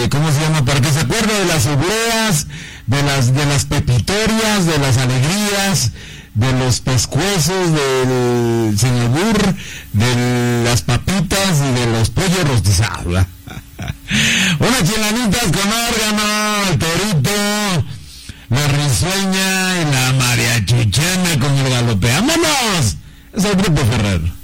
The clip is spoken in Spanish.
¿cómo se llama? Para que se acuerde de las obleas, de las pepitorias, de las alegrías, de los pescuezos del señor Burr, de las papitas y de los pollos rostizados, ¿verdad? Unas chilanitas con órgano, el torito, la risueña y la mariachuchana con el galope. ¡Vámonos! Es el Grupo Ferrer.